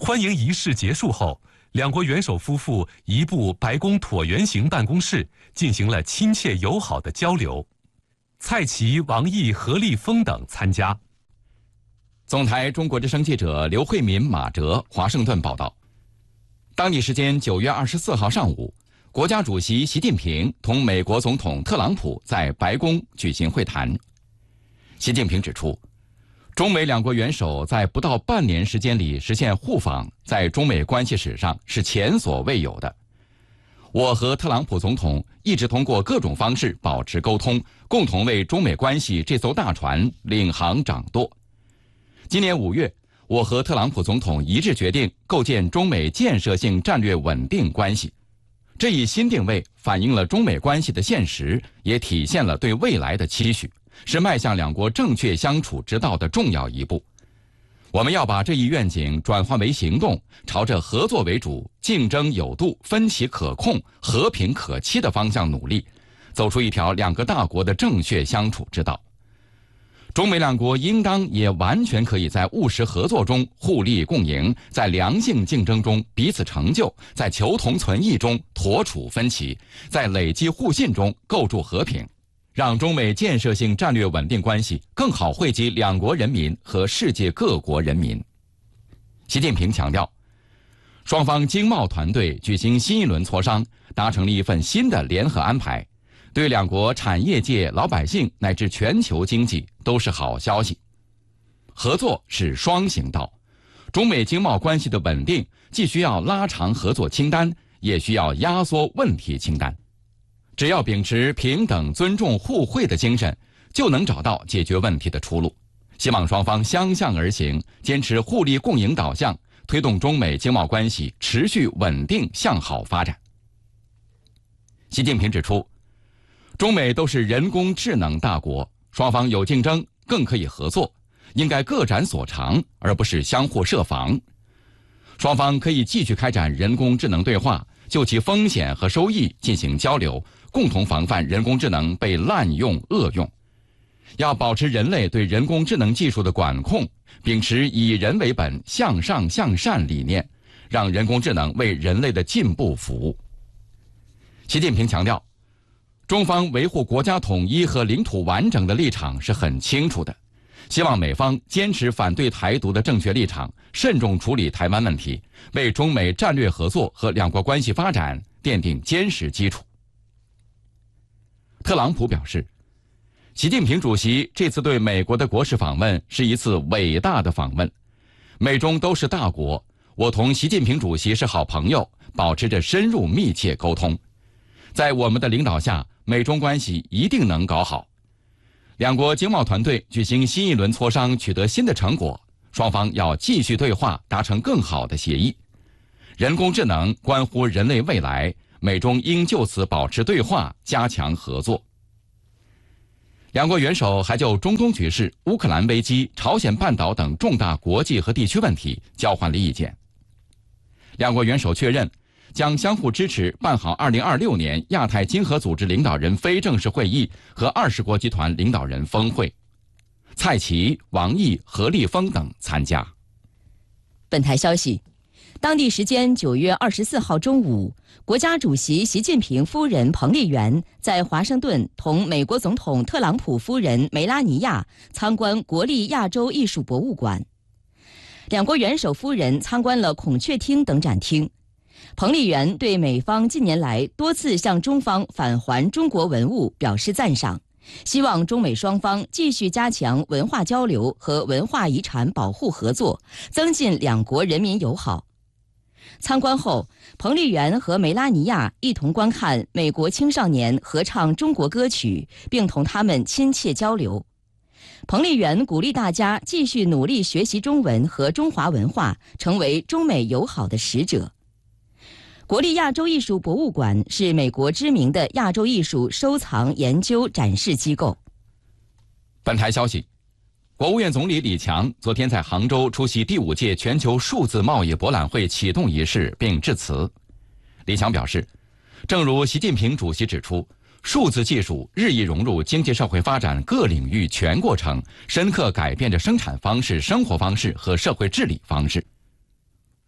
欢迎仪式结束后，两国元首夫妇移步白宫椭圆形办公室，进行了亲切友好的交流。蔡奇、王毅、何立峰等参加。 总台中国之声记者刘慧敏、马哲华盛顿报道。当地时间9月24号上午，国家主席习近平同美国总统特朗普在白宫举行会谈。习近平指出，中美两国元首在不到半年时间里实现互访，在中美关系史上是前所未有的。我和特朗普总统一直通过各种方式保持沟通，共同为中美关系这艘大船领航掌舵。今年5月，我和特朗普总统一致决定构建中美建设性战略稳定关系。这一新定位反映了中美关系的现实，也体现了对未来的期许，是迈向两国正确相处之道的重要一步。我们要把这一愿景转化为行动，朝着合作为主、竞争有度、分歧可控、和平可期的方向努力，走出一条两个大国的正确相处之道。中美两国应当也完全可以在务实合作中互利共赢，在良性竞争中彼此成就，在求同存异中妥处分歧，在累积互信中构筑和平，让中美建设性战略稳定关系更好惠及两国人民和世界各国人民。习近平强调，双方经贸团队举行新一轮磋商，达成了一份新的联合安排，对两国产业界、老百姓乃至全球经济都是好消息。合作是双行道，中美经贸关系的稳定既需要拉长合作清单，也需要压缩问题清单。只要秉持平等、尊重、互惠的精神，就能找到解决问题的出路。希望双方相向而行，坚持互利共赢导向，推动中美经贸关系持续稳定向好发展。习近平指出，中美都是人工智能大国，双方有竞争，更可以合作，应该各展所长，而不是相互设防。双方可以继续开展人工智能对话，就其风险和收益进行交流，共同防范人工智能被滥用恶用。要保持人类对人工智能技术的管控，秉持以人为本、向上向善理念，让人工智能为人类的进步服务。习近平强调，中方维护国家统一和领土完整的立场是很清楚的，希望美方坚持反对台独的正确立场，慎重处理台湾问题，为中美战略合作和两国关系发展奠定坚实基础。特朗普表示，习近平主席这次对美国的国事访问是一次伟大的访问。美中都是大国，我同习近平主席是好朋友，保持着深入密切沟通。在我们的领导下，美中关系一定能搞好。两国经贸团队举行新一轮磋商，取得新的成果，双方要继续对话，达成更好的协议。人工智能关乎人类未来，美中应就此保持对话，加强合作。两国元首还就中东局势、乌克兰危机、朝鲜半岛等重大国际和地区问题交换了意见。两国元首确认将相互支持办好2026年亚太经合组织领导人非正式会议和20国集团领导人峰会。蔡奇、王毅、何立峰等参加。 本台消息，当地时间9月24号中午，国家主席习近平夫人彭丽媛在华盛顿同美国总统特朗普夫人梅拉尼亚参观国立亚洲艺术博物馆。两国元首夫人参观了孔雀厅等展厅。彭丽媛对美方近年来多次向中方返还中国文物表示赞赏，希望中美双方继续加强文化交流和文化遗产保护合作，增进两国人民友好。参观后，彭丽媛和梅拉尼亚一同观看美国青少年合唱中国歌曲，并同他们亲切交流。彭丽媛鼓励大家继续努力学习中文和中华文化，成为中美友好的使者。国立亚洲艺术博物馆是美国知名的亚洲艺术收藏、研究、展示机构。 本台消息，国务院总理李强昨天在杭州出席第5届全球数字贸易博览会启动仪式并致辞。李强表示，正如习近平主席指出，数字技术日益融入经济社会发展各领域全过程，深刻改变着生产方式、生活方式和社会治理方式。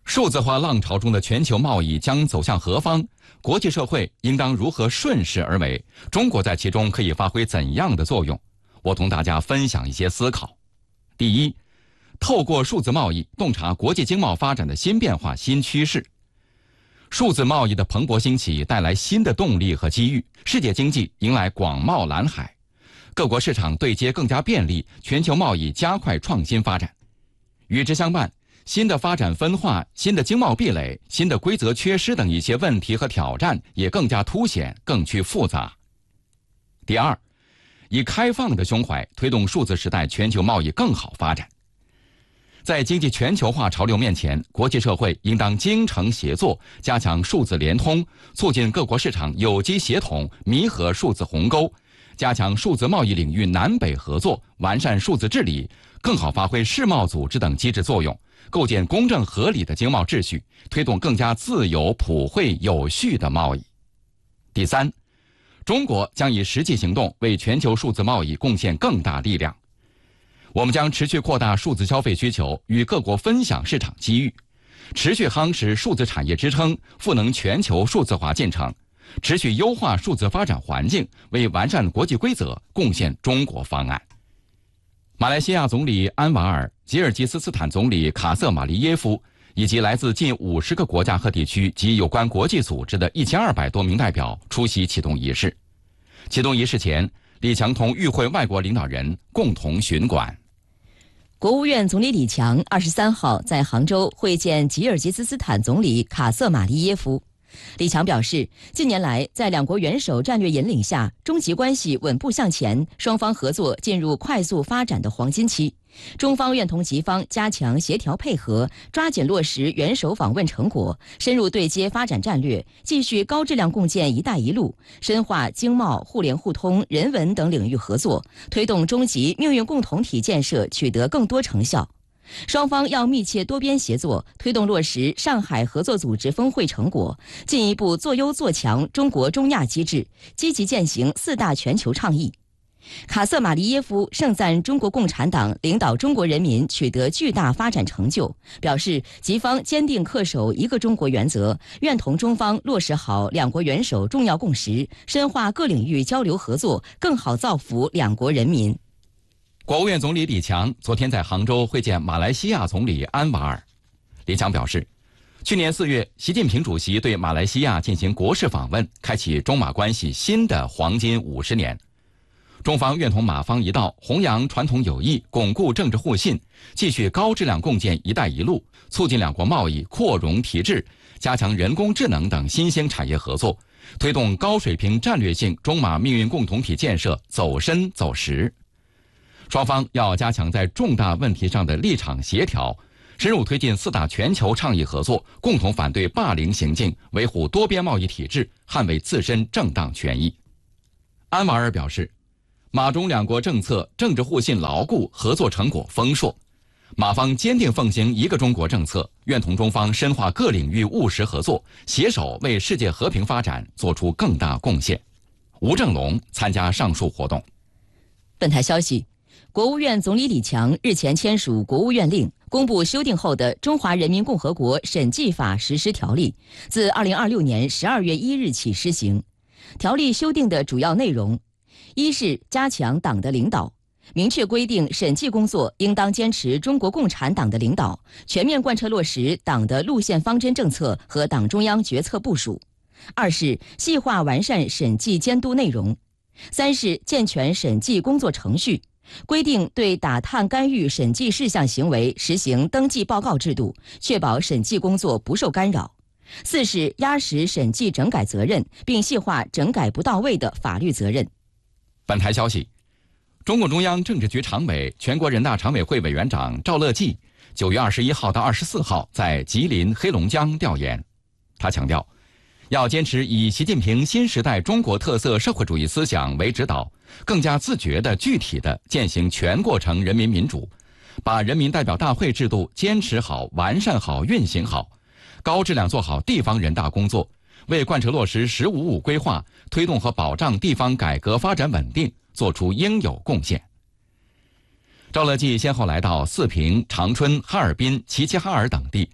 数字化浪潮中的全球贸易将走向何方？国际社会应当如何顺势而为？中国在其中可以发挥怎样的作用？我同大家分享一些思考。第一，透过数字贸易洞察国际经贸发展的新变化、新趋势。数字贸易的蓬勃兴起带来新的动力和机遇，世界经济迎来广袤蓝海，各国市场对接更加便利，全球贸易加快创新发展。与之相伴，新的发展分化、新的经贸壁垒、新的规则缺失等一些问题和挑战也更加凸显、更趋复杂。第二，以开放的胸怀推动数字时代全球贸易更好发展。在经济全球化潮流面前，国际社会应当精诚协作，加强数字联通，促进各国市场有机协同，弥合数字鸿沟，加强数字贸易领域南北合作，完善数字治理，更好发挥世贸组织等机制作用，构建公正合理的经贸秩序，推动更加自由、普惠、有序的贸易。第三，中国将以实际行动为全球数字贸易贡献更大力量。我们将持续扩大数字消费需求，与各国分享市场机遇，持续夯实数字产业支撑，赋能全球数字化进程，持续优化数字发展环境，为完善国际规则贡献中国方案。马来西亚总理安瓦尔、吉尔吉斯斯坦总理卡瑟马利耶夫以及来自近50个国家和地区及有关国际组织的1200多名代表出席启动仪式。启动仪式前，李强同与会外国领导人共同巡馆。 国务院总理李强23号在杭州会见吉尔吉斯斯坦总理卡瑟马利耶夫。李强表示，近年来在两国元首战略引领下，中吉关系稳步向前，双方合作进入快速发展的黄金期。中方愿同吉方加强协调配合，抓紧落实元首访问成果，深入对接发展战略，继续高质量共建“一带一路”，深化经贸、互联互通、人文等领域合作，推动中吉命运共同体建设取得更多成效。双方要密切多边协作，推动落实上海合作组织峰会成果，进一步做优做强中国中亚机制，积极践行4大全球倡议。卡瑟马利耶夫盛赞中国共产党领导中国人民取得巨大发展成就，表示吉方坚定恪守一个中国原则，愿同中方落实好两国元首重要共识，深化各领域交流合作，更好造福两国人民。 国务院总理李强昨天在杭州会见马来西亚总理安瓦尔。李强表示，去年4月，习近平主席对马来西亚进行国事访问，开启中马关系新的黄金50年。中方愿同马方一道，弘扬传统友谊，巩固政治互信，继续高质量共建“一带一路”，促进两国贸易扩容提质，加强人工智能等新兴产业合作，推动高水平战略性中马命运共同体建设走深走实。双方要加强在重大问题上的立场协调，深入推进4大全球倡议合作，共同反对霸凌行径，维护多边贸易体制，捍卫自身正当权益。安瓦尔表示，马中两国政策政治互信牢固，合作成果丰硕。马方坚定奉行一个中国政策，愿同中方深化各领域务实合作，携手为世界和平发展做出更大贡献。吴正龙参加上述活动。 本台消息，国务院总理李强日前签署国务院令，公布修订后的《中华人民共和国审计法实施条例》，自2026年12月1日起施行。条例修订的主要内容，一是加强党的领导，明确规定审计工作应当坚持中国共产党的领导，全面贯彻落实党的路线方针政策和党中央决策部署；二是细化完善审计监督内容；三是健全审计工作程序，规定对打探干预审计事项行为实行登记报告制度，确保审计工作不受干扰；四是压实审计整改责任，并细化整改不到位的法律责任。 本台消息，中共中央政治局常委、全国人大常委会委员长赵乐际9月21号到24号在吉林、黑龙江调研。他强调，要坚持以习近平新时代中国特色社会主义思想为指导，更加自觉地、具体地践行全过程人民民主，把人民代表大会制度坚持好、完善好、运行好，高质量做好地方人大工作，为贯彻落实“十五五”规划，推动和保障地方改革发展稳定做出应有贡献。赵乐际先后来到四平、长春、哈尔滨、齐齐哈尔等地，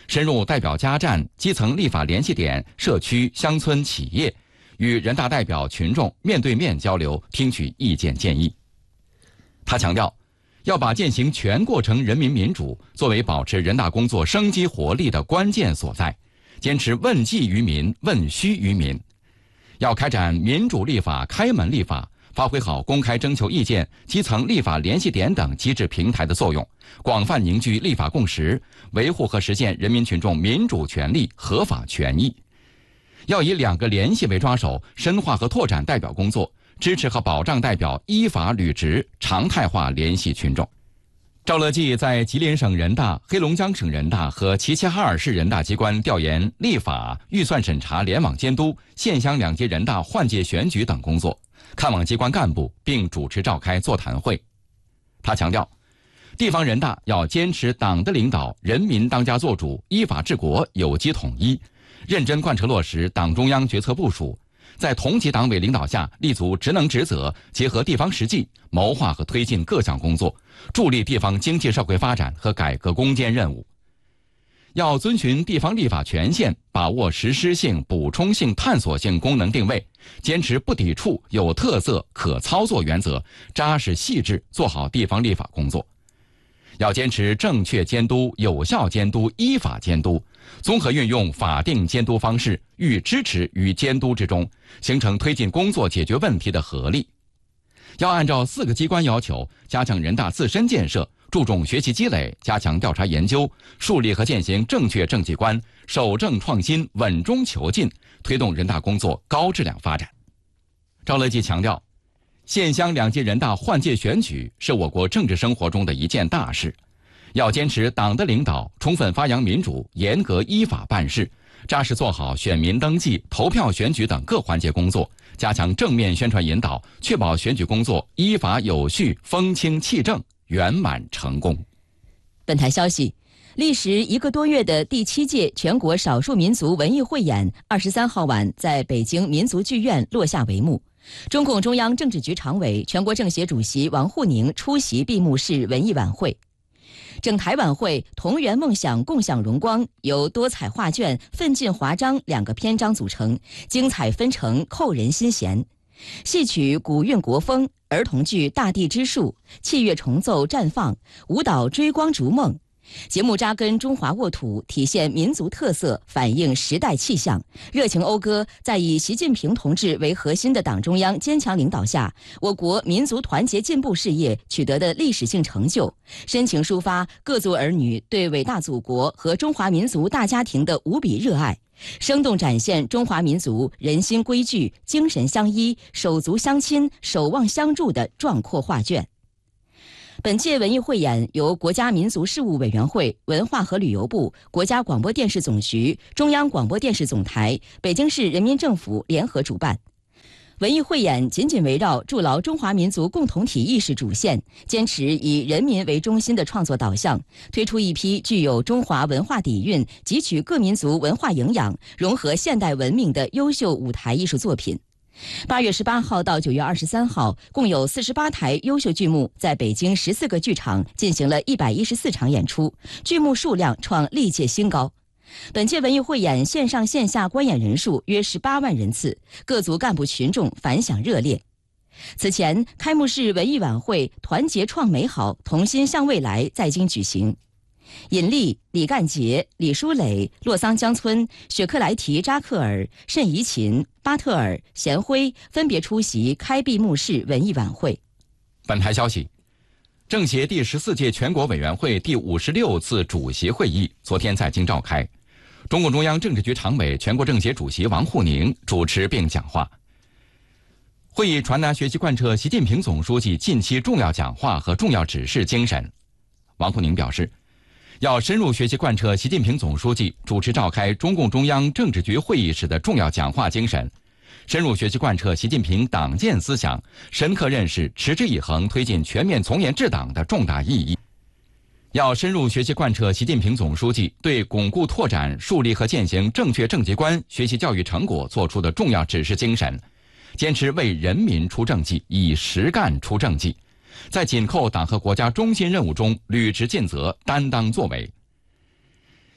深入代表家站、基层立法联系点、社区、乡村、企业，与人大代表群众面对面交流，听取意见建议。他强调，要把践行全过程人民民主作为保持人大工作生机活力的关键所在，坚持问计于民、问需于民。要开展民主立法、开门立法，发挥好公开征求意见、基层立法联系点等机制平台的作用，广泛凝聚立法共识，维护和实现人民群众民主权利、合法权益。要以2个联系为抓手，深化和拓展代表工作，支持和保障代表依法履职，常态化联系群众。赵乐际在吉林省人大、黑龙江省人大和齐齐哈尔市人大机关调研立法、预算审查联网监督、县乡2级人大换届选举等工作，看望机关干部，并主持召开座谈会。他强调，地方人大要坚持党的领导、人民当家作主、依法治国、有机统一，认真贯彻落实党中央决策部署，在同级党委领导下立足职能职责，结合地方实际，谋划和推进各项工作，助力地方经济社会发展和改革攻坚任务。要遵循地方立法权限，把握实施性、补充性、探索性功能定位，坚持不抵触、有特色、可操作原则，扎实细致做好地方立法工作。要坚持正确监督、有效监督、依法监督，综合运用法定监督方式，寓支持与监督之中，形成推进工作解决问题的合力。要按照4个机关要求，加强人大自身建设，注重学习积累，加强调查研究，树立和践行正确政绩观，守正创新，稳中求进，推动人大工作高质量发展。赵乐际强调，县乡2级人大换届选举是我国政治生活中的一件大事，要坚持党的领导，充分发扬民主，严格依法办事，扎实做好选民登记、投票选举等各环节工作，加强正面宣传引导，确保选举工作依法有序、风清气正、圆满成功。 本台消息，历时1个多月的第7届全国少数民族文艺汇演23号晚在北京民族剧院落下帷幕。中共中央政治局常委、全国政协主席王沪宁出席闭幕式文艺晚会。整台晚会同圆梦想，共享荣光由多彩画卷、奋进华章2个篇章组成，精彩纷呈，扣人心弦。戏曲古韵国风，儿童剧大地之树，器乐重奏绽放，舞蹈追光逐梦。节目扎根中华沃土，体现民族特色，反映时代气象，热情讴歌在以习近平同志为核心的党中央坚强领导下，我国民族团结进步事业取得的历史性成就，深情抒发各族儿女对伟大祖国和中华民族大家庭的无比热爱，生动展现中华民族人心归聚、精神相依、手足相亲、守望相助的壮阔画卷。本届文艺汇演由国家民族事务委员会、文化和旅游部、国家广播电视总局、中央广播电视总台、北京市人民政府联合主办。文艺汇演紧紧围绕筑牢中华民族共同体意识主线，坚持以人民为中心的创作导向，推出一批具有中华文化底蕴、汲取各民族文化营养、融合现代文明的优秀舞台艺术作品。8月18号到9月23号，共有48台优秀剧目在北京14个剧场进行了114场演出，剧目数量创历届新高。本届文艺汇演线上线下观演人数约18万人次，各族干部群众反响热烈。此前，开幕式文艺晚会“团结创美好，同心向未来”在京举行。尹力、李干杰、李书磊、洛桑江村、雪克莱提扎克尔、慎怡琴、巴特尔、贤辉分别出席开闭幕式文艺晚会。 本台消息，政协第14届全国委员会第56次主席会议昨天在京召开，中共中央政治局常委、全国政协主席王沪宁主持并讲话。会议传达学习贯彻习近平总书记近期重要讲话和重要指示精神。王沪宁表示，要深入学习贯彻习近平总书记主持召开中共中央政治局会议时的重要讲话精神，深入学习贯彻习近平党建思想，深刻认识持之以恒推进全面从严治党的重大意义。要深入学习贯彻习近平总书记对巩固拓展、树立和践行正确政绩观学习教育成果作出的重要指示精神，坚持为人民出政绩，以实干出政绩，在紧扣党和国家中心任务中履职尽责、担当作为。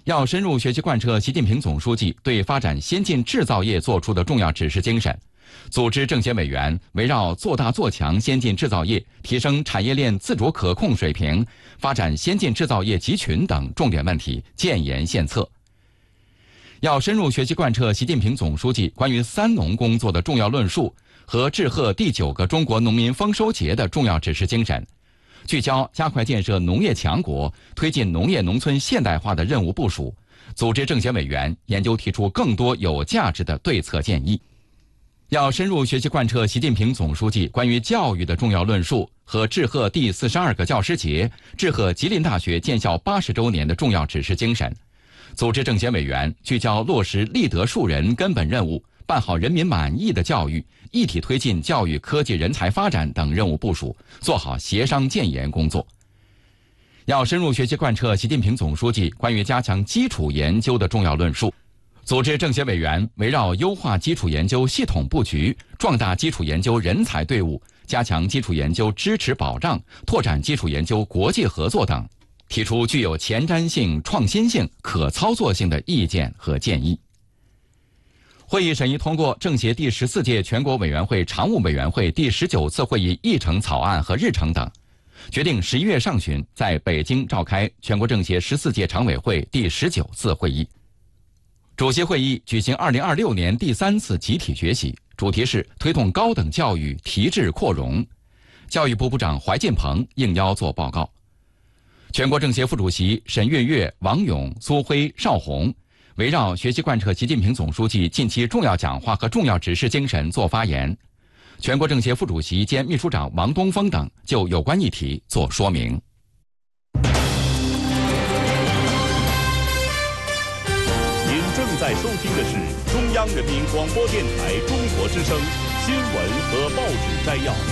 要深入学习贯彻习近平总书记对发展先进制造业作出的重要指示精神，组织政协委员围绕做大做强先进制造业、提升产业链自主可控水平、发展先进制造业集群等重点问题建言献策。要深入学习贯彻习近平总书记关于三农工作的重要论述和致贺第9个中国农民丰收节的重要指示精神，聚焦加快建设农业强国、推进农业农村现代化的任务部署，组织政协委员研究提出更多有价值的对策建议。要深入学习贯彻习近平总书记关于教育的重要论述和致贺第42个教师节、致贺吉林大学建校80周年的重要指示精神，组织政协委员聚焦落实立德树人根本任务，办好人民满意的教育，一体推进教育科技人才发展等任务部署，做好协商建言工作。要深入学习贯彻习近平总书记关于加强基础研究的重要论述，组织政协委员围绕优化基础研究系统布局、壮大基础研究人才队伍、加强基础研究支持保障、拓展基础研究国际合作等，提出具有前瞻性、创新性、可操作性的意见和建议。会议审议通过政协第14届全国委员会常务委员会第19次会议议程草案和日程等，决定11月上旬在北京召开全国政协14届常委会第19次会议。主席会议举行2026年第3次集体学习，主题是推动高等教育提质扩容。教育部部长怀进鹏应邀作报告。全国政协副主席沈月月、王勇、苏辉、邵红围绕学习贯彻习近平总书记近期重要讲话和重要指示精神作发言。全国政协副主席兼秘书长王东峰等就有关议题作说明。 您正在收听的是中央人民广播电台中国之声新闻和报纸摘要。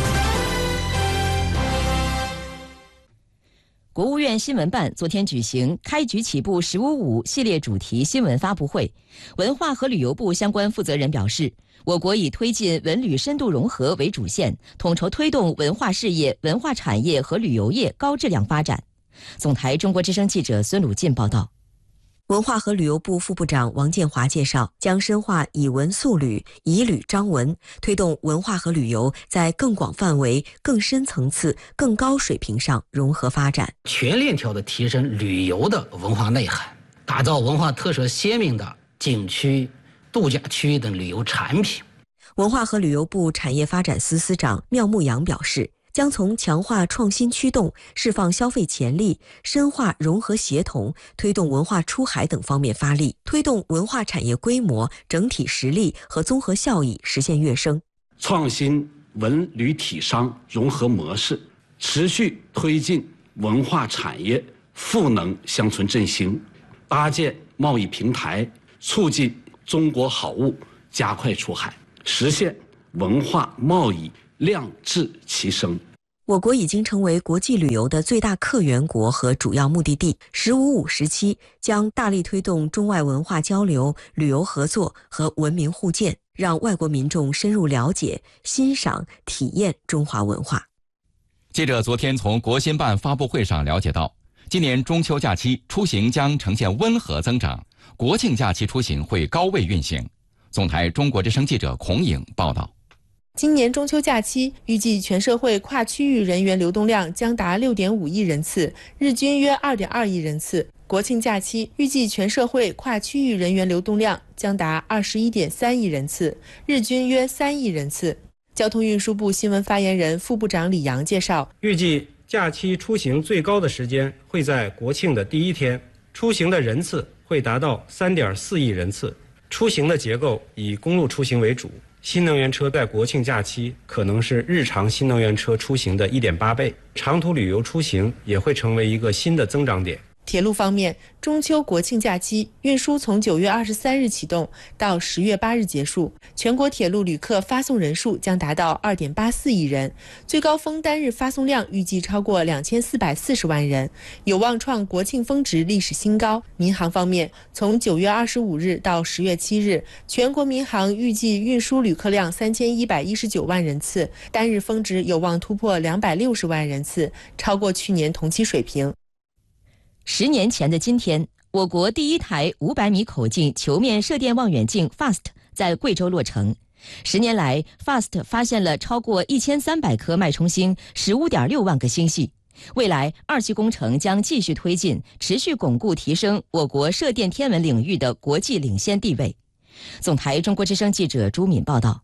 国务院新闻办昨天举行开局起步“15.5”系列主题新闻发布会，文化和旅游部相关负责人表示，我国以推进文旅深度融合为主线，统筹推动文化事业、文化产业和旅游业高质量发展。总台中国之声记者孙鲁进报道。 文化和旅游部副部长王建华介绍，将深化以文塑旅、以旅彰文，推动文化和旅游在更广范围、更深层次、更高水平上融合发展， 全链条的提升旅游的文化内涵，打造文化特色鲜明的景区、度假区等旅游产品。 文化和旅游部产业发展司司长缪牧阳表示，将从强化创新驱动、释放消费潜力、深化融合协同、推动文化出海等方面发力，推动文化产业规模、整体实力和综合效益实现跃升。 创新文旅体商融合模式，持续推进文化产业赋能乡村振兴，搭建贸易平台，促进中国好物加快出海，实现文化贸易量质齐升。 我国已经成为国际旅游的最大客源国和主要目的地。“15.5”时期将大力推动中外文化交流、旅游合作和文明互鉴，让外国民众深入了解、欣赏、体验中华文化。 记者昨天从国新办发布会上了解到，今年中秋假期出行将呈现温和增长，国庆假期出行会高位运行。总台中国之声记者孔颖报道。 今年中秋假期，预计全社会跨区域人员流动量将达6.5亿人次，日均约2.2亿人次。国庆假期，预计全社会跨区域人员流动量将达21.3亿人次，日均约3亿人次。交通运输部新闻发言人、副部长李阳介绍， 预计假期出行最高的时间会在国庆的第一天，出行的人次会达到3.4亿人次。出行的结构以公路出行为主。新能源车在国庆假期可能是日常新能源车出行的1.8倍，长途旅游出行也会成为一个新的增长点。 铁路方面，中秋国庆假期运输从9月23日启动到10月8日结束，全国铁路旅客发送人数将达到2.84亿人，最高峰单日发送量预计超过2440万人，有望创国庆峰值历史新高。民航方面，从9月25日到10月7日，全国民航预计运输旅客量3119万人次，单日峰值有望突破260万人次，超过去年同期水平。 10年前的今天我国第一台500米口径球面射电望远镜 FAST 在贵州落成。10年来 ，FAST 发现了超过1300颗脉冲星，15.6万个星系。未来2期工程将继续推进，持续巩固提升我国射电天文领域的国际领先地位。总台中国之声记者朱敏报道。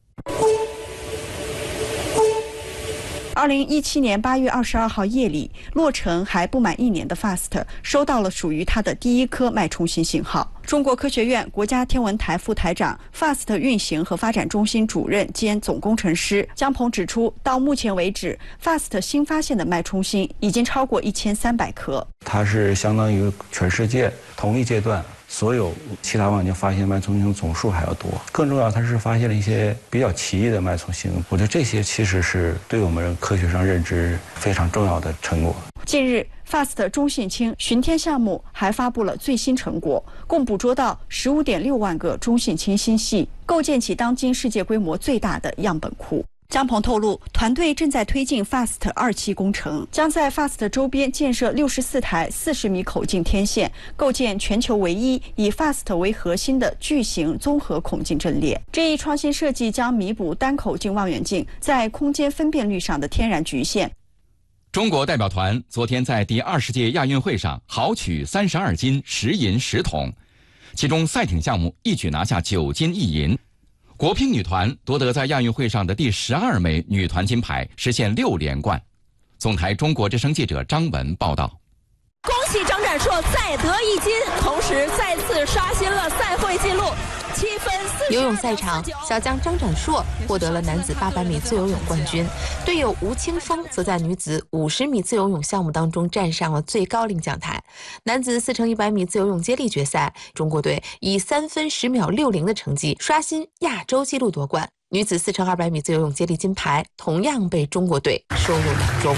2017年8月22号夜里，落成还不满1年的 FAST 收到了属于它的第一颗脉冲星信号。中国科学院国家天文台副台长、FAST 运行和发展中心主任兼总工程师姜鹏指出，到目前为止 ，FAST 新发现的脉冲星已经超过1300颗。 它是相当于全世界同一阶段所有其他望远镜发现脉冲星总数还要多。更重要，它是发现了一些比较奇异的脉冲星。我觉得这些其实是对我们科学上认知非常重要的成果。 近日 ，FAST 中性氢巡天项目还发布了最新成果，共捕捉到15.6万个中性氢星系，构建起当今世界规模最大的样本库。姜鹏透露，团队正在推进 FAST 2期工程，将在 FAST 周边建设64台40米口径天线，构建全球唯一以 FAST 为核心的巨型综合孔径阵列。这一创新设计将弥补单口径望远镜在空间分辨率上的天然局限。 中国代表团昨天在第20届亚运会上豪取32金10银10铜，其中赛艇项目一举拿下9金1银。国乒女团夺得在亚运会上的第12枚女团金牌，实现6连冠。总台中国之声记者张文报道。 恭喜张展硕再得1金，同时再次刷新了赛会纪录，7分49。 游泳赛场，小将张展硕获得了男子800米自由泳冠军，队友吴青峰则在女子50米自由泳项目当中站上了最高领奖台。男子4×100米自由泳接力决赛，中国队以3分10秒60的成绩刷新亚洲纪录夺冠。女子4×200米自由泳接力金牌同样被中国队收入囊中。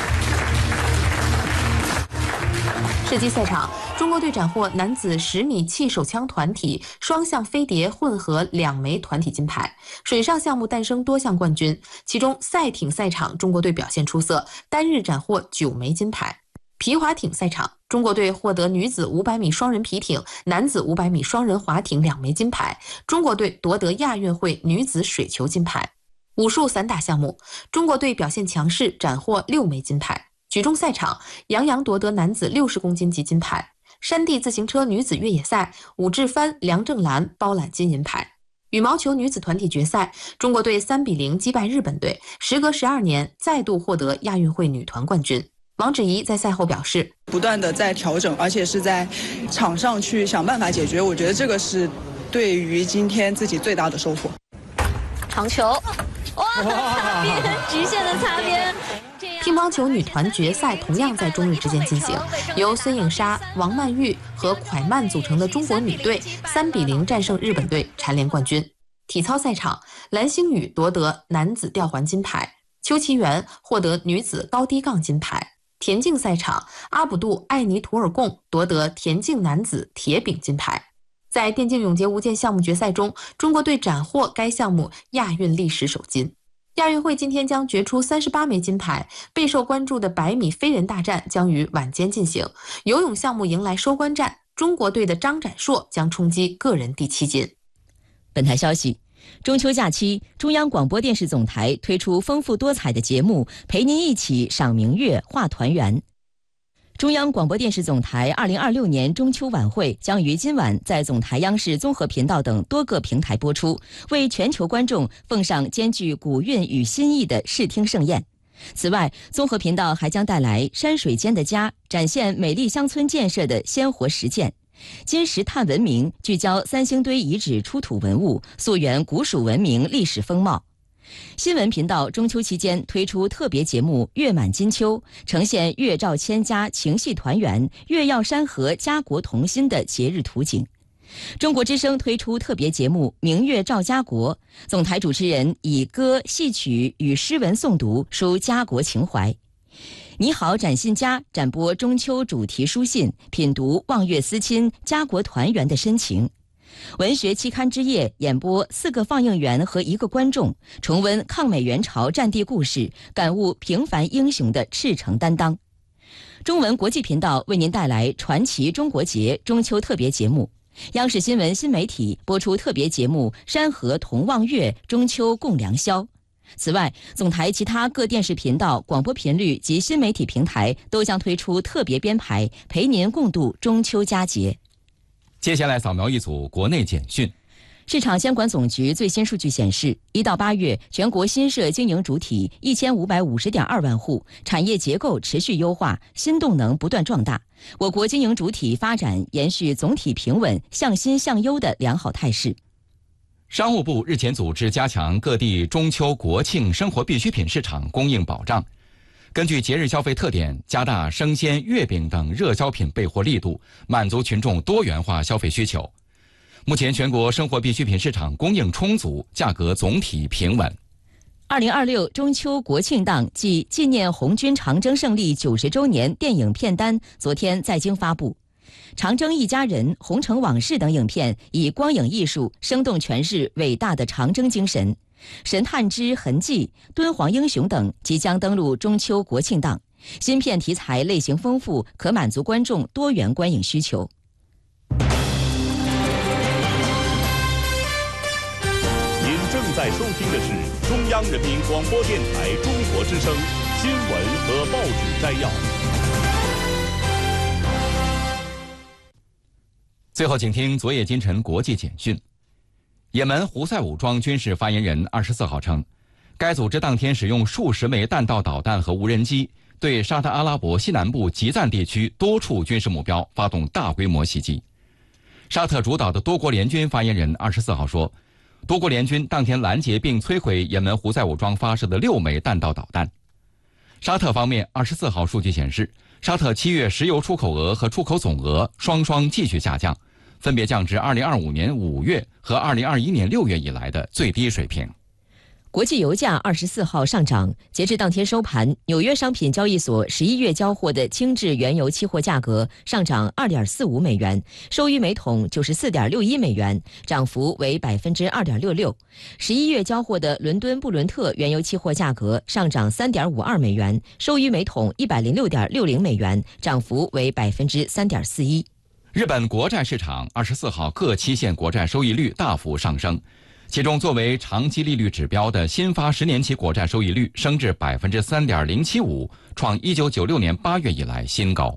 射击赛场，中国队斩获男子10米气手枪团体双向飞碟混合2枚团体金牌。水上项目诞生多项冠军，其中赛艇赛场中国队表现出色，单日斩获9枚金牌。皮划艇赛场，中国队获得女子500米双人皮艇、男子500米双人划艇2枚金牌，中国队夺得亚运会女子水球金牌。武术散打项目，中国队表现强势，斩获6枚金牌。举重赛场，杨洋夺得男子60公斤级金牌。山地自行车女子越野赛，武志帆、梁正兰包揽金银牌。羽毛球女子团体决赛，中国队3-0击败日本队，时隔12年再度获得亚运会女团冠军。王芷怡在赛后表示， 不断的在调整，而且是在场上去想办法解决，我觉得这个是对于今天自己最大的收获。 长球，哇，擦边，直线的擦边。乒乓球女团决赛同样在中日之间进行，由孙颖莎、王曼玉和蒯曼组成的中国女队3-0战胜日本队，蝉联冠军。体操赛场，蓝星宇夺得男子吊环金牌，邱其元获得女子高低杠金牌。田径赛场，阿卜杜艾尼图尔贡夺得田径男子铁饼金牌。在电竞泳节无间项目决赛中，中国队斩获该项目亚运历史首金。亚运会今天将决出38枚金牌，备受关注的100米飞人大战将于晚间进行。游泳项目迎来收官战，中国队的张展硕将冲击个人第7金。 本台消息，中秋假期，中央广播电视总台推出丰富多彩的节目，陪您一起赏明月、话团圆。中央广播电视总台2026年中秋晚会将于今晚在总台央视综合频道等多个平台播出，为全球观众奉上兼具古韵与新意的视听盛宴。此外，综合频道还将带来山水间的家，展现美丽乡村建设的鲜活实践；金石炭文明聚焦三星堆遗址出土文物，溯源古蜀文明历史风貌。新闻频道中秋期间推出特别节目《月满金秋》，呈现月照千家情系团圆、月耀山河家国同心的节日图景。中国之声推出特别节目《明月照家国》，总台主持人以歌、戏曲与诗文诵读，抒家国情怀。你好，展信家展播中秋主题书信，品读望月思亲、家国团圆的深情。文学期刊之夜演播4个放映员和1个观众，重温抗美援朝战地故事，感悟平凡英雄的赤诚担当。 中文国际频道为您带来传奇中国节中秋特别节目。央视新闻新媒体播出特别节目《山河同望月，中秋共良宵》。此外，总台其他各电视频道、广播频率及新媒体平台都将推出特别编排，陪您共度中秋佳节。 接下来扫描一组国内简讯。 市场监管总局最新数据显示，1到8月，全国新设经营主体1550.2万户，产业结构持续优化，新动能不断壮大。我国经营主体发展延续总体平稳、向新向优的良好态势。 商务部日前组织加强各地中秋国庆生活必需品市场供应保障，根据节日消费特点，加大生鲜、月饼等热销品备货力度，满足群众多元化消费需求。目前全国生活必需品市场供应充足，价格总体平稳。 2026中秋国庆档暨纪念红军长征胜利90周年电影片单昨天在京发布。长征一家人、红城往事等影片以光影艺术生动诠释伟大的长征精神。神探之痕迹、敦煌英雄等即将登陆中秋国庆档，新片题材类型丰富，可满足观众多元观影需求。 您正在收听的是中央人民广播电台中国之声新闻和报纸摘要。 最后，请听昨夜今晨国际简讯。也门胡塞武装军事发言人24号称，该组织当天使用数十枚弹道导弹和无人机，对沙特阿拉伯西南部吉赞地区多处军事目标发动大规模袭击。沙特主导的多国联军发言人24号说，多国联军当天拦截并摧毁也门胡塞武装发射的6枚弹道导弹。沙特方面24号数据显示，沙特7月石油出口额和出口总额双继续下降，分别降至2025年5月和2021年6月以来的最低水平。 国际油价24号上涨，截至当天收盘，纽约商品交易所11月交货的轻质原油期货价格上涨2.45美元，收于每桶94.61美元，涨幅为2.66%。11月交货的伦敦布伦特原油期货价格上涨3.52美元，收于每桶106.60美元，涨幅为3.41%。 日本国债市场24号各期限国债收益率大幅上升，其中作为长期利率指标的新发10年期国债收益率升至3.075%，创1996年8月以来新高。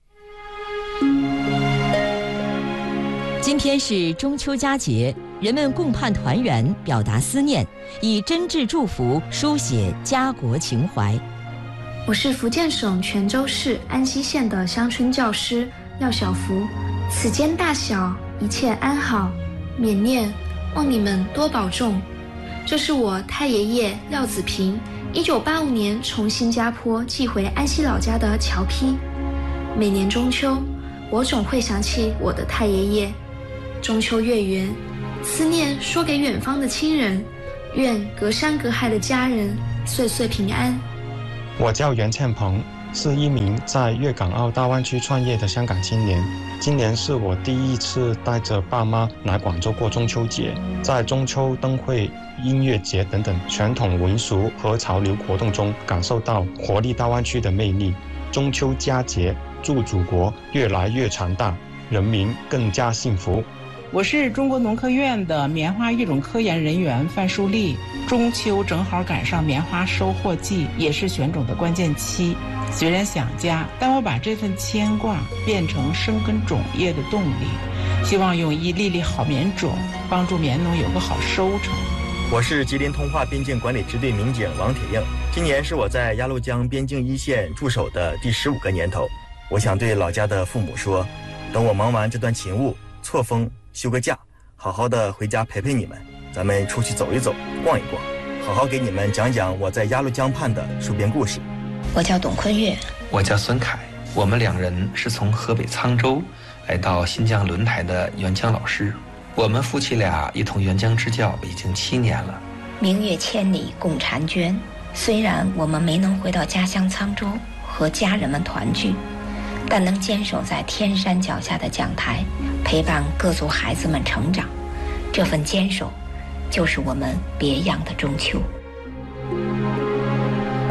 今天是中秋佳节，人们共盼团圆，表达思念，以真挚祝福书写家国情怀。 我是福建省泉州市安溪县的乡村教师廖小福，此间大小一切安好，缅念，望你们多保重。这是我太爷爷廖子平1985年从新加坡寄回安溪老家的侨批。每年中秋，我总会想起我的太爷爷。中秋月圆，思念说给远方的亲人，愿隔山隔海的家人岁岁平安。 我叫袁倩鹏，是一名在粤港澳大湾区创业的香港青年。今年是我第一次带着爸妈来广州过中秋节，在中秋灯会、音乐节等等传统民俗和潮流活动中，感受到活力大湾区的魅力。中秋佳节，祝祖国越来越强大，人民更加幸福。 我是中国农科院的棉花育种科研人员范淑丽。中秋正好赶上棉花收获季，也是选种的关键期。虽然想家，但我把这份牵挂变成生根种业的动力，希望用一粒粒好棉种帮助棉农有个好收成。 我是吉林通化边境管理支队民警王铁映，今年是我在鸭绿江边境一线驻守的第15个年头。我想对老家的父母说，等我忙完这段勤务，错峰休个假，好好的回家陪陪你们，咱们出去走一走，逛一逛，好好给你们讲讲我在鸭绿江畔的戍边故事。 我叫董坤月， 我叫孙凯，我们2人是从河北沧州来到新疆轮台的援疆老师，我们夫妻俩一同援疆支教已经7年了。 明月千里共婵娟，虽然我们没能回到家乡沧州和家人们团聚，但能坚守在天山脚下的讲台，陪伴各族孩子们成长，这份坚守就是我们别样的中秋。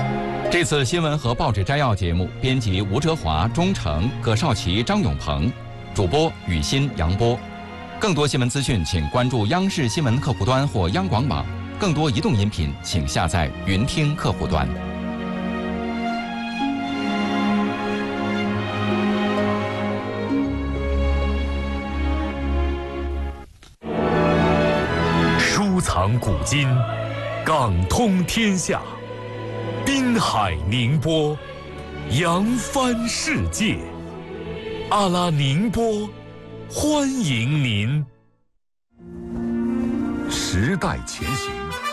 这次新闻和报纸摘要节目，编辑吴哲华、钟诚、葛少奇、张永鹏，主播雨欣、杨波。更多新闻资讯，请关注央视新闻客户端或央广网。更多移动音频，请下载云听客户端。 书藏古今，港通天下，滨海宁波，扬帆世界。阿拉宁波，欢迎您。时代前行。